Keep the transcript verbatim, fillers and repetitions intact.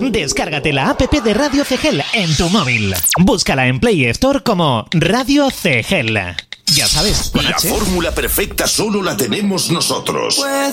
Descárgate la app de Radio Cegel en tu móvil. Búscala en Play Store como Radio Cegel. Ya sabes, con La H. fórmula perfecta solo la tenemos nosotros.